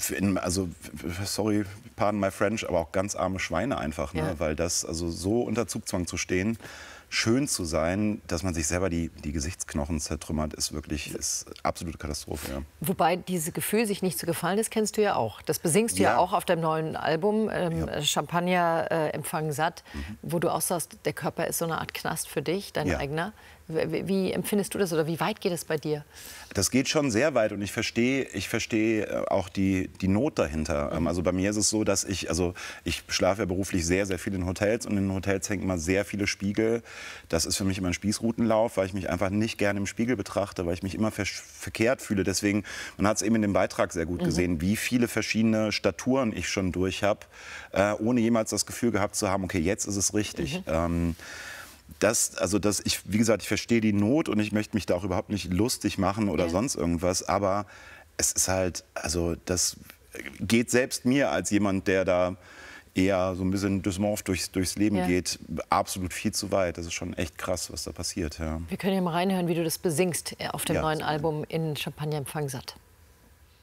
also, sorry, pardon my French, aber auch ganz arme Schweine einfach, ne? Ja. Weil das, also so unter Zugzwang zu stehen, schön zu sein, dass man sich selber die Gesichtsknochen zertrümmert, ist absolute Katastrophe. Ja. Wobei dieses Gefühl, sich nicht zu gefallen, das kennst du ja auch. Das besingst du ja auch auf deinem neuen Album, Champagner Empfang satt, wo du auch sagst, der Körper ist so eine Art Knast für dich, dein eigener. Wie empfindest du das oder wie weit geht es bei dir? Das geht schon sehr weit und ich verstehe auch die Not dahinter. Also bei mir ist es so, dass ich schlafe ja beruflich sehr, sehr viel in Hotels und in Hotels hängen immer sehr viele Spiegel. Das ist für mich immer ein Spießrutenlauf, weil ich mich einfach nicht gerne im Spiegel betrachte, weil ich mich immer verkehrt fühle. Deswegen, man hat es eben in dem Beitrag sehr gut gesehen, wie viele verschiedene Staturen ich schon durch habe, ohne jemals das Gefühl gehabt zu haben, okay, jetzt ist es richtig. Wie gesagt, ich verstehe die Not und ich möchte mich da auch überhaupt nicht lustig machen oder sonst irgendwas, aber es ist halt, also das geht selbst mir als jemand, der da eher so ein bisschen dysmorph durchs Leben geht, absolut viel zu weit. Das ist schon echt krass, was da passiert. Ja. Wir können ja mal reinhören, wie du das besingst auf dem neuen Album in Champagner Empfang satt.